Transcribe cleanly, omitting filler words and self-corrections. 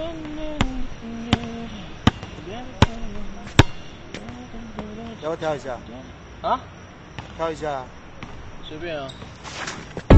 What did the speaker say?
要不要跳一下？ 啊？ 跳一下。 随便啊。